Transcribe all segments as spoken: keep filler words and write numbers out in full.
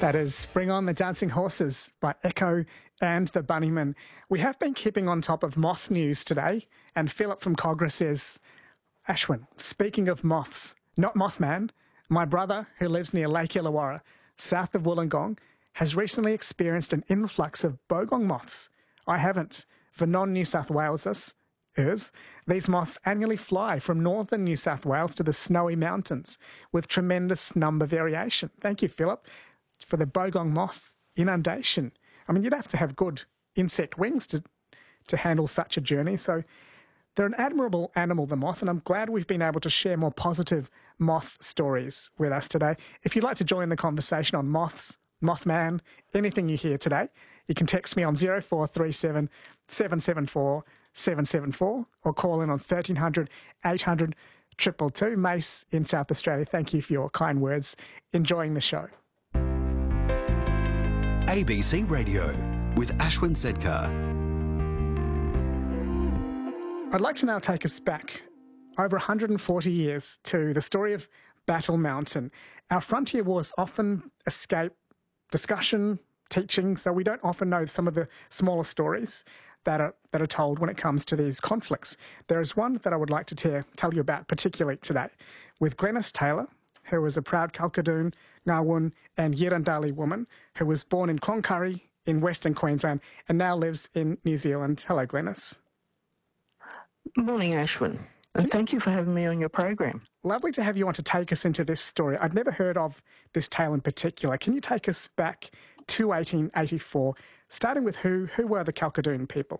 That is Bring On the Dancing Horses by Echo and the Bunnymen. We have been keeping on top of moth news today, and Philip from Cogra says, Ashwin, speaking of moths, not Mothman, my brother, who lives near Lake Illawarra, south of Wollongong, has recently experienced an influx of bogong moths. I haven't. For non-New South Walesers, these moths annually fly from northern New South Wales to the Snowy Mountains with tremendous number variation. Thank you, Philip, for the bogong moth inundation. I mean, you'd have to have good insect wings to, to handle such a journey. So they're an admirable animal, the moth, and I'm glad we've been able to share more positive moth stories with us today. If you'd like to join the conversation on moths, Mothman, anything you hear today, you can text me on zero four three seven, seven seven four, seven seven four or call in on thirteen hundred, eight hundred, two two two. Mace in South Australia, thank you for your kind words. Enjoying the show. A B C Radio with Ashwin Sedkar. I'd like to now take us back over one hundred forty years to the story of Battle Mountain. Our frontier wars often escape discussion, teaching, so we don't often know some of the smaller stories that are that are told when it comes to these conflicts. There is one that I would like to te- tell you about particularly today with Glenys Taylor, who was a proud Kalkadoon, Ngawun and Yirrandali woman who was born in Cloncurry in Western Queensland and now lives in New Zealand. Hello, Glenys. Morning, Ashwin, and thank you for having me on your program. Lovely to have you on to take us into this story. I'd never heard of this tale in particular. Can you take us back to eighteen eighty-four, starting with who who were the Kalkadoon people?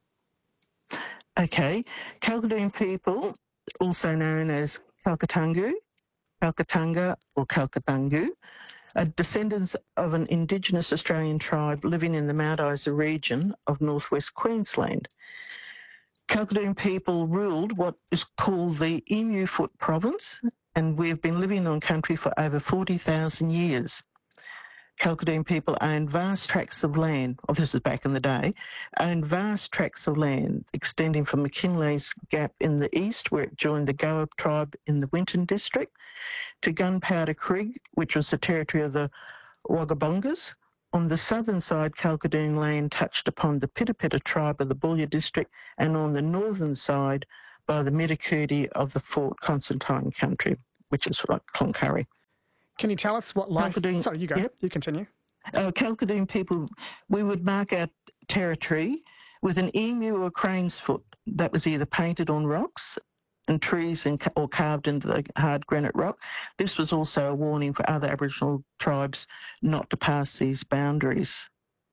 Okay, Kalkadoon people, also known as Kalkatungu, Kalkatunga or Kalkatungu, are descendants of an Indigenous Australian tribe living in the Mount Isa region of northwest Queensland. Kalkadoon people ruled what is called the Emu Foot province, and we've been living on country for over forty thousand years. Kalkadoon people owned vast tracts of land, oh, this is back in the day, owned vast tracts of land extending from McKinley's Gap in the east, where it joined the Goa tribe in the Winton district, to Gunpowder Creek, which was the territory of the Wagabungas. On the southern side, Kalkadoon land touched upon the Pitapita tribe of the Boulia district, and on the northern side by the Midakudi of the Fort Constantine country, which is like Cloncurry. Can you tell us what life... Kalkadoon, Sorry, you go. Yep. You continue. Uh, Kalkadoon people, we would mark our territory with an emu or crane's foot that was either painted on rocks and trees and, or carved into the hard granite rock. This was also a warning for other Aboriginal tribes not to pass these boundaries.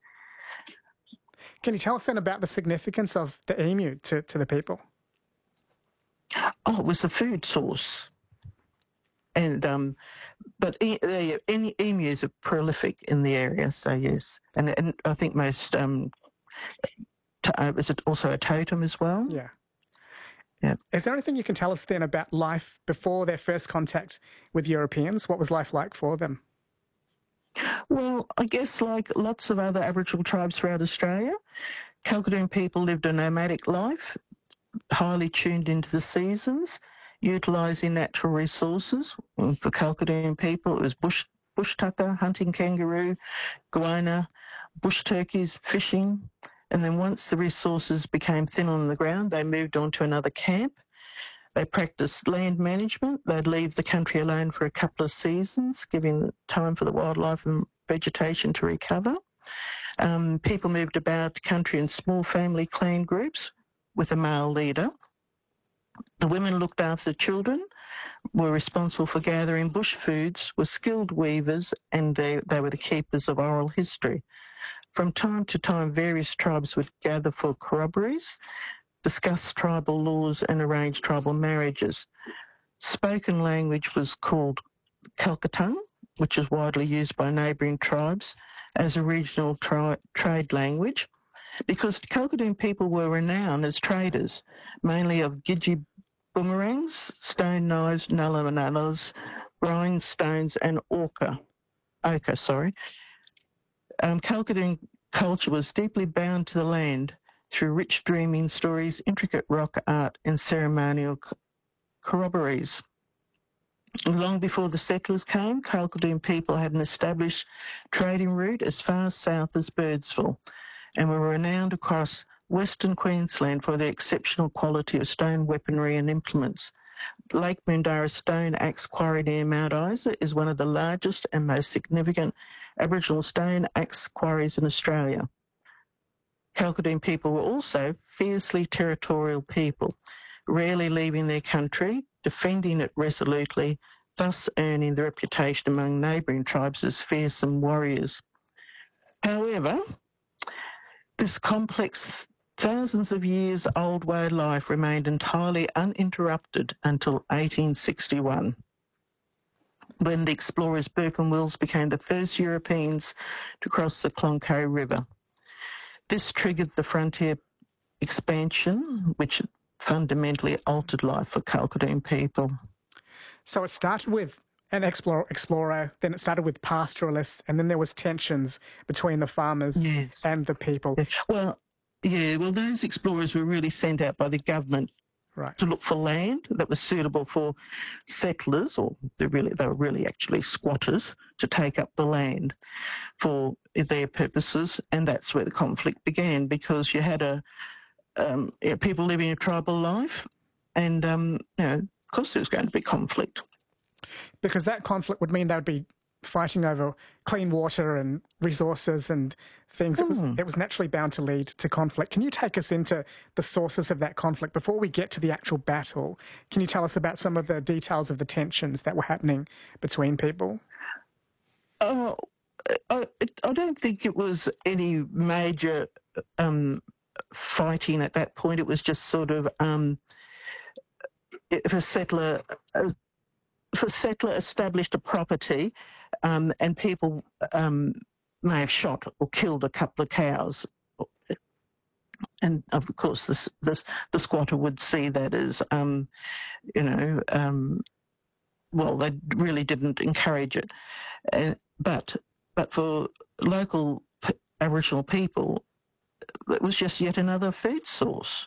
Can you tell us then about the significance of the emu to, to the people? Oh, it was a food source. And um, but e- uh, any emus are prolific in the area, so yes. And, and I think most, um, to, uh, is it also a totem as well? Yeah. Yeah. Is there anything you can tell us then about life before their first contact with Europeans? What was life like for them? Well, I guess like lots of other Aboriginal tribes throughout Australia, Kalkadoon people lived a nomadic life, highly tuned into the seasons, utilising natural resources. For Kalkadoon people, it was bush, bush tucker, hunting kangaroo, goanna, bush turkeys, fishing. And then once the resources became thin on the ground, they moved on to another camp. They practiced land management. They'd leave the country alone for a couple of seasons, giving time for the wildlife and vegetation to recover. Um, people moved about the country in small family clan groups with a male leader. The women looked after the children, were responsible for gathering bush foods, were skilled weavers, and they, they were the keepers of oral history. From time to time, various tribes would gather for corroborees, discuss tribal laws and arrange tribal marriages. Spoken language was called Kalkatung, which is widely used by neighbouring tribes as a regional tri- trade language, because Kalkadoon people were renowned as traders, mainly of gidgee boomerangs, stone knives, nullah-nullas, rhinestones and ochre. Ochre, sorry. Um, Kalkadoon culture was deeply bound to the land through rich dreaming stories, intricate rock art and ceremonial corroborees. Long before the settlers came, Kalkadoon people had an established trading route as far south as Birdsville and were renowned across Western Queensland for their exceptional quality of stone weaponry and implements. Lake Moondarra Stone Axe Quarry near Mount Isa is one of the largest and most significant Aboriginal stone axe quarries in Australia. Kalkadoon people were also fiercely territorial people, rarely leaving their country, defending it resolutely, thus earning the reputation among neighbouring tribes as fearsome warriors. However, this complex, thousands of years old way of life remained entirely uninterrupted until eighteen sixty-one, when the explorers Burke and Wills became the first Europeans to cross the Cloncurry River. This triggered the frontier expansion, which fundamentally altered life for Kalkadoon people. So it started with an explorer, explorer, then it started with pastoralists, and then there was tensions between the farmers Yes. and the people. Yeah. Well, yeah, well, those explorers were really sent out by the government Right. to look for land that was suitable for settlers, or they really they were really actually squatters, to take up the land for their purposes, and that's where the conflict began, because you had a um, yeah, people living a tribal life, and um, you know, of course there was going to be conflict. Because that conflict would mean they would be fighting over clean water and resources and things. It was, Mm. it was naturally bound to lead to conflict. Can you take us into the sources of that conflict? Before we get to the actual battle, can you tell us about some of the details of the tensions that were happening between people? Oh, I, I don't think it was any major um, fighting at that point. It was just sort of um, if a settler if a settler established a property, um, and people um, may have shot or killed a couple of cows, and of course this, this the squatter would see that as um, you know um, well, they really didn't encourage it, uh, but but for local p- Aboriginal people, it was just yet another food source.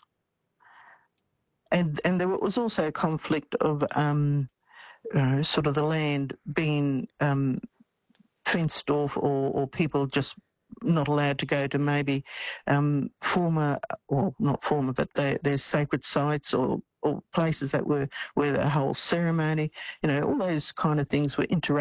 And and there was also a conflict of um, uh, sort of the land being um, fenced off, or, or people just not allowed to go to maybe um, former, well, not former, but their, their sacred sites, or, or places that were where the whole ceremony, you know, all those kind of things were interrupted.